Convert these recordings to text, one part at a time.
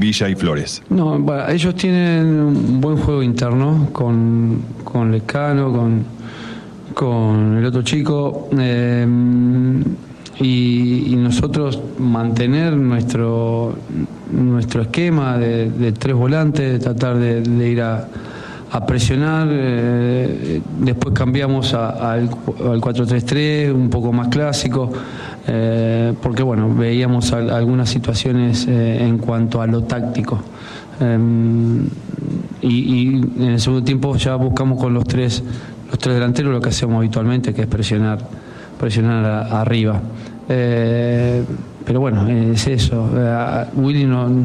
Villa y Flores? No, bueno, ellos tienen un buen juego interno con Lescano, con el otro chico, y nosotros mantener nuestro esquema de 3 volantes, tratar de ir a presionar. Después cambiamos al 4-3-3, un poco más clásico, porque bueno, veíamos algunas situaciones en cuanto a lo táctico, y en el segundo tiempo ya buscamos con los tres delanteros lo que hacemos habitualmente, que es presionar arriba. Pero bueno, es eso. Willy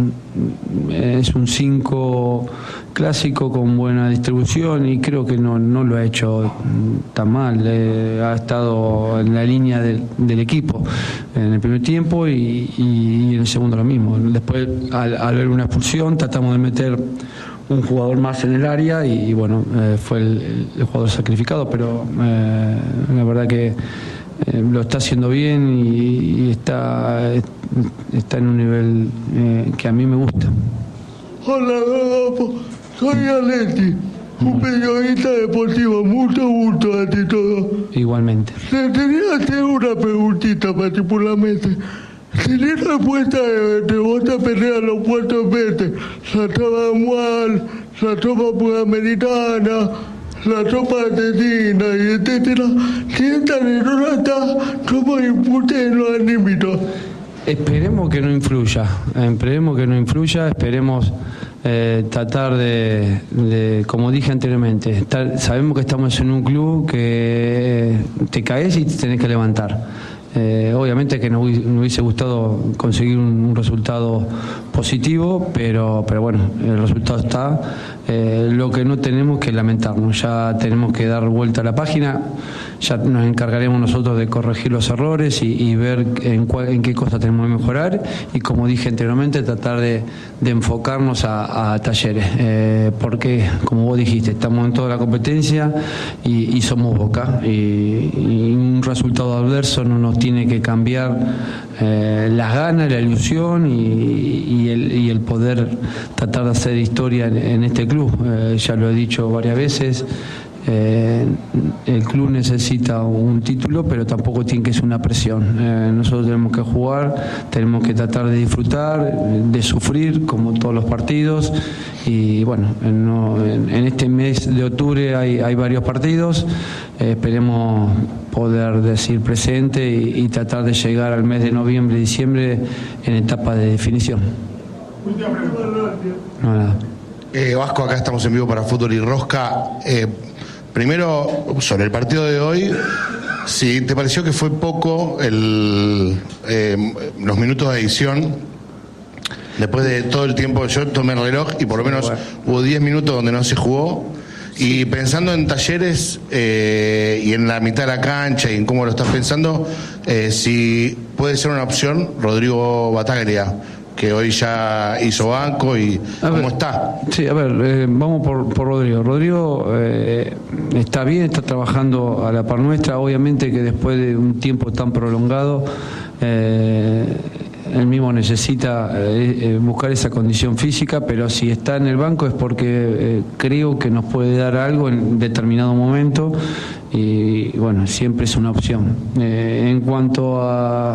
es un 5 clásico con buena distribución, y creo que no lo ha hecho tan mal. Ha estado en la línea del equipo en el primer tiempo y en el segundo lo mismo. Después, al ver una expulsión, tratamos de meter un jugador más en el área y bueno, fue el jugador sacrificado, pero la verdad que lo está haciendo bien y está en un nivel que a mí me gusta. Hola, Rodolfo, soy Aleti, un periodista deportivo. Mucho gusto a ti todo. Igualmente. Le quería hacer una preguntita particularmente. ¿Tenés respuesta de vos te peleas los puestos verdes? La tropa anual, la tropa panamericana, la tropa argentina, y etcétera. Si esta no está, ¿cómo impute en los anímicos? Esperemos que no influya, esperemos tratar de, como dije anteriormente, sabemos que estamos en un club que te caes y te tenés que levantar. Obviamente que nos hubiese gustado conseguir un resultado positivo, pero bueno, el resultado está. Lo que no tenemos que lamentarnos, ya tenemos que dar vuelta a la página, ya nos encargaremos nosotros de corregir los errores y ver en qué cosas tenemos que mejorar, y como dije anteriormente, tratar de enfocarnos a Talleres, porque como vos dijiste, estamos en toda la competencia y somos Boca, y un resultado adverso no nos tiene que cambiar las ganas, la ilusión y el poder tratar de hacer historia en este club. Ya lo he dicho varias veces, el club necesita un título, pero tampoco tiene que ser una presión. Nosotros tenemos que jugar, tenemos que tratar de disfrutar, de sufrir como todos los partidos, y bueno, en este mes de octubre hay varios partidos. Esperemos poder decir presente y tratar de llegar al mes de noviembre y diciembre en etapa de definición. No, nada. Vasco, acá estamos en vivo para Fútbol y Rosca. Primero, sobre el partido de hoy, si te pareció que fue poco los minutos de adición, después de todo el tiempo. Yo tomé el reloj y por lo menos hubo 10 minutos donde no se jugó. Y pensando en Talleres y en la mitad de la cancha y en cómo lo estás pensando, si puede ser una opción Rodrigo Bataglia, que hoy ya hizo banco, y cómo está. Sí, a ver, vamos por Rodrigo. Rodrigo está bien, está trabajando a la par nuestra. Obviamente que después de un tiempo tan prolongado, él mismo necesita buscar esa condición física, pero si está en el banco es porque creo que nos puede dar algo en determinado momento, y bueno, siempre es una opción. En cuanto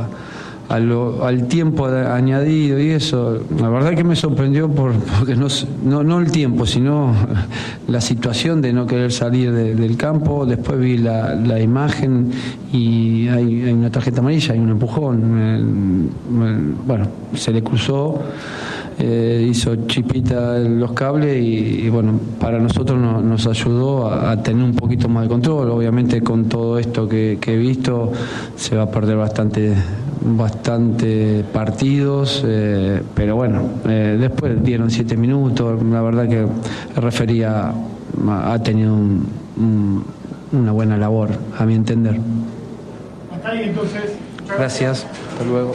al tiempo añadido y eso, la verdad que me sorprendió porque no el tiempo, sino la situación de no querer salir del campo. Después vi la imagen y hay una tarjeta amarilla, hay un empujón. Bueno, se le cruzó, hizo chipita los cables y bueno, para nosotros nos ayudó a tener un poquito más de control. Obviamente con todo esto que he visto se va a perder bastante partidos, pero bueno, después dieron 7 minutos. La verdad que el referí ha tenido una buena labor, a mi entender. Hasta ahí entonces. Gracias, hasta luego.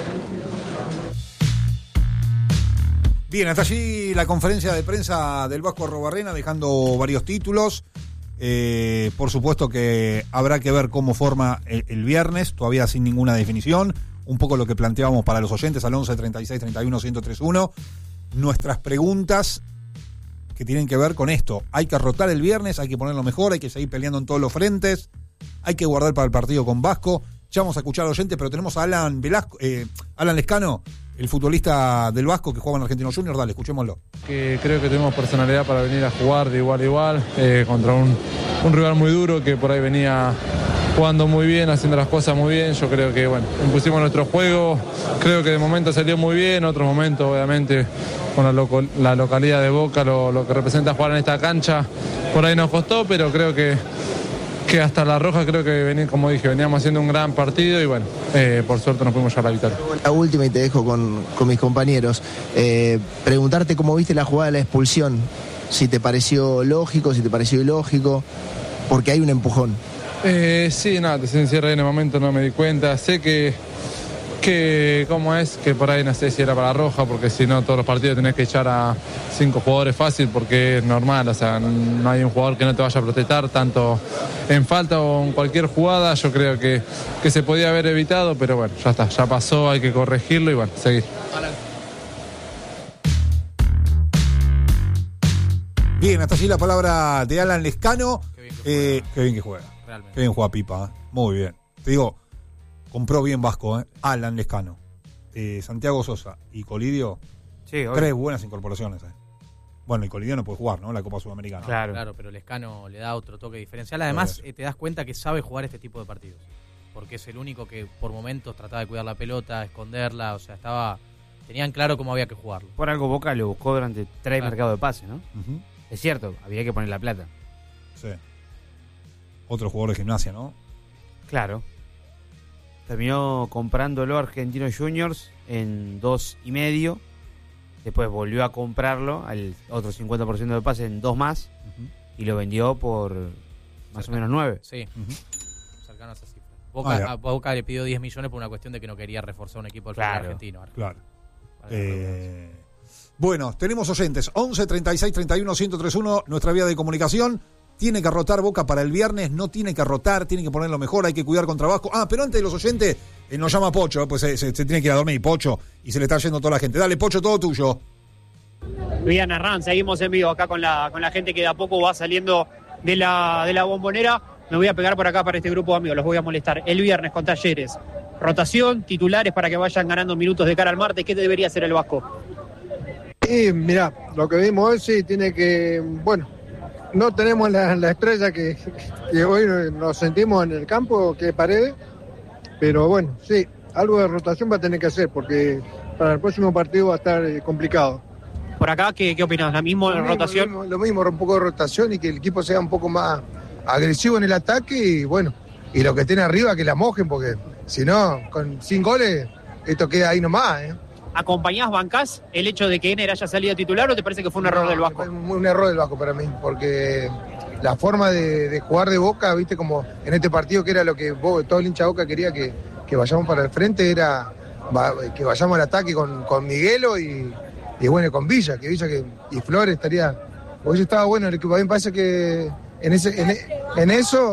Bien, hasta allí la conferencia de prensa del Vasco Arrobarrena, dejando varios títulos. Por supuesto que habrá que ver cómo forma el viernes, todavía sin ninguna definición. Un poco lo que planteábamos para los oyentes al 11 36 31 1031. nuestras preguntas que tienen que ver con esto. Hay que rotar el viernes, hay que ponerlo mejor, hay que seguir peleando en todos los frentes, hay que guardar para el partido con Vasco. Ya vamos a escuchar a los oyentes, pero tenemos a Alan Lescano, el futbolista del Vasco que juega en Argentinos Juniors. Dale, escuchémoslo. Que creo que tenemos personalidad para venir a jugar de igual a igual contra un rival muy duro que por ahí venía jugando muy bien, haciendo las cosas muy bien. Yo creo que, bueno, impusimos nuestro juego, creo que de momento salió muy bien, otros momentos obviamente con la localidad de Boca, lo que representa jugar en esta cancha, por ahí nos costó, pero creo que hasta la roja creo que como dije, veníamos haciendo un gran partido y bueno, por suerte nos pudimos llevar la victoria. La última y te dejo con mis compañeros. Preguntarte cómo viste la jugada de la expulsión, si te pareció lógico, si te pareció ilógico, porque hay un empujón. Sí, nada, te sincero, en el momento no me di cuenta. Sé que cómo es, que por ahí no sé si era para roja, porque si no todos los partidos tenés que echar a 5 jugadores fácil, porque es normal, o sea, no hay un jugador que no te vaya a protestar, tanto en falta o en cualquier jugada. Yo creo que se podía haber evitado, pero bueno, ya está, ya pasó, hay que corregirlo y bueno, seguir. Bien, hasta allí la palabra de Alan Lescano. Qué bien que juega. Realmente. Qué bien juega Pipa, muy bien. Te digo, compró bien Vasco, Alan Lescano, Santiago Sosa y Colidio, Sí, 3 buenas incorporaciones. Bueno, y Colidio no puede jugar, ¿no? La Copa Sudamericana. Claro, pero Lescano le da otro toque diferencial. Además, te das cuenta que sabe jugar este tipo de partidos. Porque es el único que por momentos trataba de cuidar la pelota, esconderla, o sea, tenían claro cómo había que jugarlo. Por algo Boca lo buscó durante 3 mercados de pase, ¿no? Uh-huh. Es cierto, había que poner la plata. Sí. Otro jugador de Gimnasia, ¿no? Claro. Terminó comprándolo Argentinos Juniors en 2,5. Después volvió a comprarlo al otro 50% de pase en 2 más. Uh-huh. Y lo vendió por más o menos 9. Sí, cercano a esa cifra. Boca le pidió 10 millones por una cuestión de que no quería reforzar un equipo del fútbol argentino. Claro. Bueno, tenemos oyentes. 11 36 31 1031, nuestra vía de comunicación. Tiene que rotar Boca para el viernes, no tiene que rotar, tiene que ponerlo mejor, hay que cuidar contra Vasco. Pero antes de los oyentes, nos llama Pocho, pues se tiene que ir a dormir, Pocho, y se le está yendo toda la gente. Dale, Pocho, todo tuyo. Bien, Arran, seguimos en vivo acá con la gente que de a poco va saliendo de la Bombonera. Me voy a pegar por acá para este grupo de amigos, los voy a molestar. El viernes con Talleres, rotación, titulares para que vayan ganando minutos de cara al martes. ¿Qué debería hacer el Vasco? Y mirá, lo que vimos hoy sí tiene que, bueno, no tenemos la estrella que hoy nos sentimos en el campo, que es Paredes, pero bueno, sí, algo de rotación va a tener que hacer, porque para el próximo partido va a estar complicado. Por acá, ¿qué opinas? ¿La misma rotación? Lo mismo, un poco de rotación y que el equipo sea un poco más agresivo en el ataque y bueno, y los que estén arriba que la mojen, porque si no, sin goles, esto queda ahí nomás, ¿Acompañás, bancás el hecho de que Ener haya salido titular o te parece que fue un error del Vasco? Un error del Vasco para mí, porque la forma de jugar de Boca, viste, como en este partido que era lo que todo el hincha Boca quería que vayamos para el frente, era que vayamos al ataque con Miguelo y bueno, con Villa y Flores estaría. Hoy estaba bueno el equipo, a mí me parece que en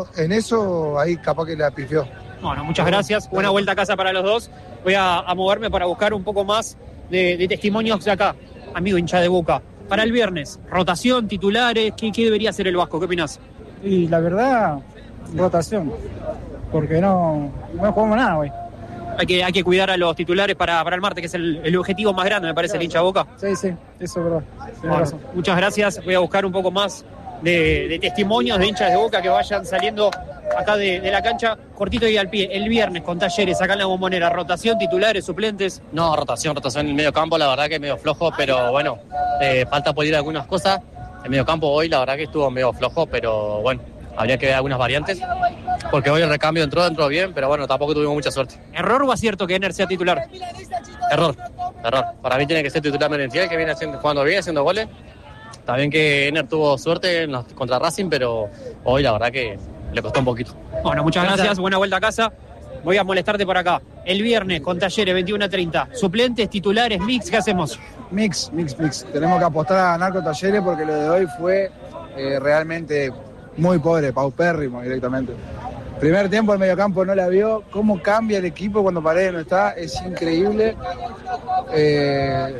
eso ahí capaz que la pifió. Bueno, muchas gracias. Buena vuelta a casa para los dos. Voy a moverme para buscar un poco más de testimonios de acá. Amigo hincha de Boca. Para el viernes, rotación, titulares, ¿qué debería hacer el Vasco? ¿Qué opinás? Y la verdad, rotación. Porque no jugamos nada hoy. Hay que cuidar a los titulares para el martes, que es el objetivo más grande, me parece, el hincha de Boca. Sí, eso es verdad. Bueno, muchas gracias. Voy a buscar un poco más de testimonios de hinchas de Boca que vayan saliendo acá de la cancha, cortito y al pie. El viernes con Talleres acá en la Bombonera, rotación, titulares, suplentes. No, rotación en el medio campo, la verdad que es medio flojo, pero bueno, falta pulir algunas cosas. El medio campo hoy la verdad que estuvo medio flojo, pero bueno, habría que ver algunas variantes, porque hoy el recambio entró bien, pero bueno, tampoco tuvimos mucha suerte. ¿Error o acierto que Ener sea titular? Error. Para mí tiene que ser titular Merentiel, que viene jugando bien, haciendo goles. Está bien que Ener tuvo suerte contra Racing, pero hoy la verdad que le costó un poquito. Bueno, muchas gracias. Buena vuelta a casa. Voy a molestarte por acá. El viernes con Talleres, 21:30. Suplentes, titulares, mix, ¿qué hacemos? Mix. Tenemos que apostar a ganar con Talleres porque lo de hoy fue realmente muy pobre, paupérrimo directamente. Primer tiempo el mediocampo no la vio. Cómo cambia el equipo cuando Paredes no está, es increíble.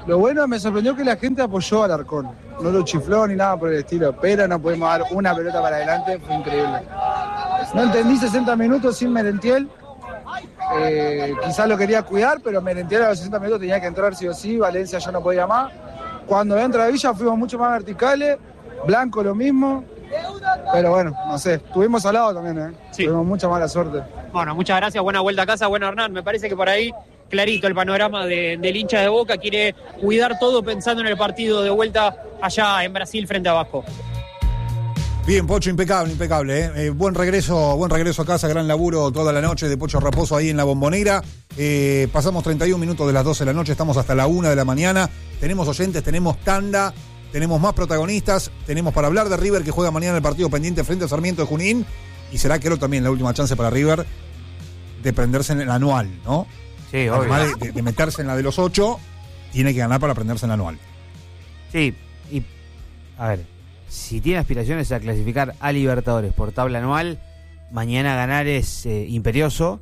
Lo bueno, me sorprendió que la gente apoyó al Arcón. No lo chifló ni nada por el estilo, pero no pudimos dar una pelota para adelante, fue increíble. No entendí 60 minutos sin Merentiel. Quizás lo quería cuidar, pero Merentiel a los 60 minutos tenía que entrar sí o sí, Valencia ya no podía más. Cuando entra Villa fuimos mucho más verticales, Blanco lo mismo, pero bueno, no sé, estuvimos al lado también, sí. Tuvimos mucha mala suerte. Bueno, muchas gracias, buena vuelta a casa, bueno Hernán, me parece que por ahí clarito el panorama del hincha de Boca, quiere cuidar todo pensando en el partido de vuelta allá en Brasil frente a Vasco. Bien, Pocho, impecable. Buen regreso a casa, gran laburo toda la noche de Pocho Raposo ahí en la Bombonera. Pasamos 31 minutos de las 12 de la noche, estamos hasta la 1 de la mañana. Tenemos oyentes, tenemos tanda, tenemos más protagonistas, tenemos para hablar de River que juega mañana el partido pendiente frente a Sarmiento de Junín. Y será que también la última chance para River de prenderse en el anual, ¿no? Sí, obvio. Además de meterse en la de los 8, tiene que ganar para prenderse en el anual. Sí, y a ver, si tiene aspiraciones a clasificar a Libertadores por tabla anual, mañana ganar es imperioso.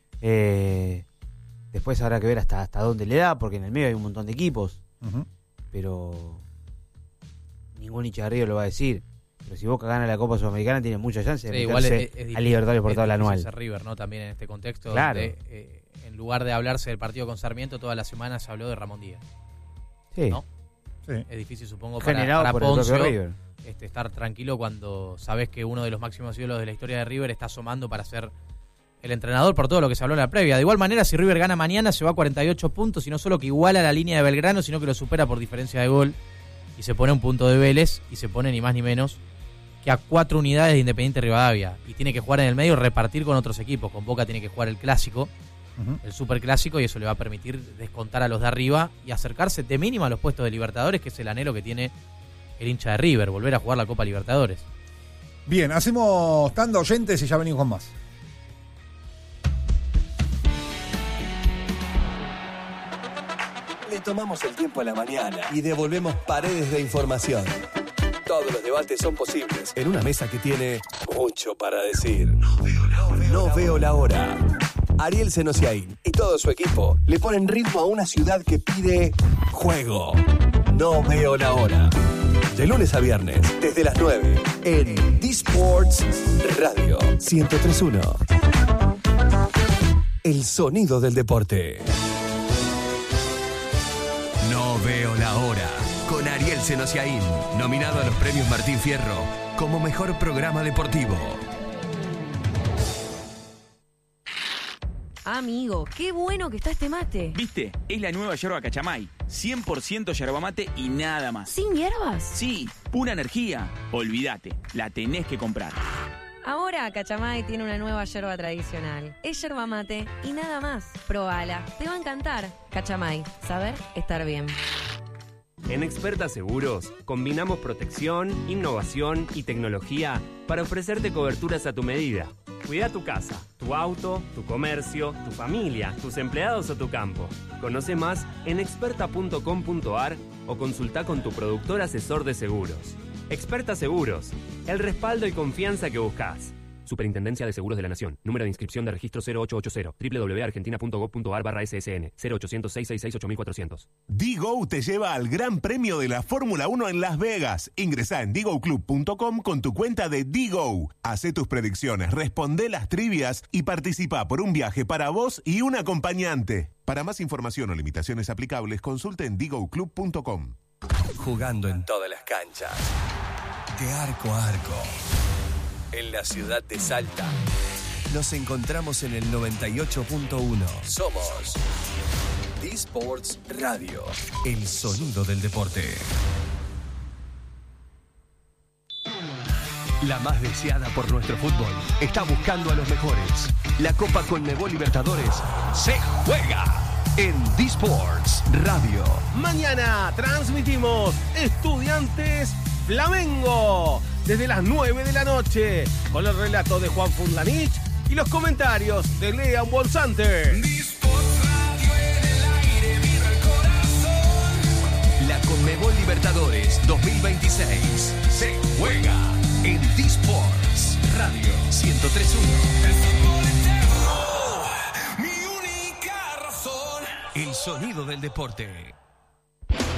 Después habrá que ver hasta dónde le da, porque en el medio hay un montón de equipos. Uh-huh. Pero ningún hincha de River lo va a decir. Pero si Boca gana la Copa Sudamericana, tiene mucha chance de meterse a Libertadores por tabla anual. River, ¿no? También en este contexto, claro. Donde, en lugar de hablarse del partido con Sarmiento, todas las semanas se habló de Ramón Díaz. Sí. ¿No? Sí. Es difícil, supongo, para Poncio, el propio River. Estar tranquilo cuando sabes que uno de los máximos ídolos de la historia de River está asomando para ser el entrenador por todo lo que se habló en la previa. De igual manera, si River gana mañana, se va a 48 puntos, y no solo que iguala la línea de Belgrano, sino que lo supera por diferencia de gol, y se pone un punto de Vélez, y se pone ni más ni menos que a 4 unidades de Independiente Rivadavia, y tiene que jugar en el medio, repartir con otros equipos. Con Boca tiene que jugar el clásico, el superclásico, y eso le va a permitir descontar a los de arriba y acercarse de mínima a los puestos de Libertadores, que es el anhelo que tiene el hincha de River, volver a jugar la Copa Libertadores. Bien, hacemos tanda oyentes y ya venimos con más. Le tomamos el tiempo a la mañana y devolvemos paredes de información. Todos los debates son posibles en una mesa que tiene mucho para decir. No veo la hora. Ariel Senosiaín y todo su equipo le ponen ritmo a una ciudad que pide juego. No veo la hora. De lunes a viernes, desde las 9, en D-Sports Radio 103.1. El sonido del deporte. No veo la hora. Con Ariel Senosiaín, nominado a los premios Martín Fierro como mejor programa deportivo. Amigo, qué bueno que está este mate. ¿Viste? Es la nueva yerba Cachamay. 100% yerba mate y nada más. ¿Sin hierbas? Sí, pura energía. Olvídate, la tenés que comprar. Ahora Cachamay tiene una nueva yerba tradicional. Es yerba mate y nada más. Probala, te va a encantar. Cachamay, saber estar bien. En Experta Seguros, combinamos protección, innovación y tecnología para ofrecerte coberturas a tu medida. Cuida tu casa, tu auto, tu comercio, tu familia, tus empleados o tu campo. Conoce más en experta.com.ar o consulta con tu productor asesor de seguros. Experta Seguros, el respaldo y confianza que buscas. Superintendencia de Seguros de la Nación. Número de inscripción de registro 0880. www.argentina.gov.ar/ssn. 0800-666-8400. Digo te lleva al Gran Premio de la Fórmula 1 en Las Vegas. Ingresá en digoclub.com con tu cuenta de Digo. Hacé tus predicciones, responde las trivias y participa por un viaje para vos y un acompañante. Para más información o limitaciones aplicables, consulte en digoclub.com. Jugando en todas las canchas. De arco a arco. En la ciudad de Salta. Nos encontramos en el 98.1. Somos D-Sports Radio. El sonido del deporte. La más deseada por nuestro fútbol está buscando a los mejores. La Copa Conmebol Libertadores se juega en D-Sports Radio. Mañana transmitimos Estudiantes Flamengo desde las 9 de la noche con el relato de Juan Fundanich y los comentarios de Lean Bolsante. La Conmebol Libertadores 2026 se juega en D-Sports Radio 103.1. El sonido del deporte.